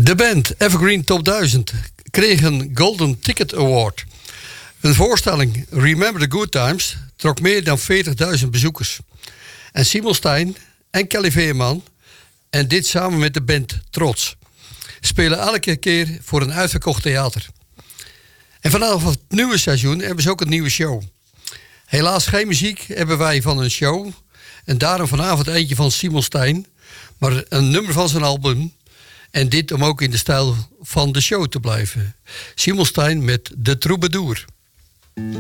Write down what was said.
De band Evergreen Top 1000 kreeg een Golden Ticket Award. Een voorstelling Remember the Good Times trok meer dan 40.000 bezoekers. En Simon Stein en Kelly Veerman, en dit samen met de band Trots, spelen elke keer voor een uitverkocht theater. En vanaf het nieuwe seizoen hebben ze ook een nieuwe show. Helaas geen muziek hebben wij van een show. En daarom vanavond eentje van Simon Stein, maar een nummer van zijn album. En dit om ook in de stijl van de show te blijven. Simon Stein met De Troubadour.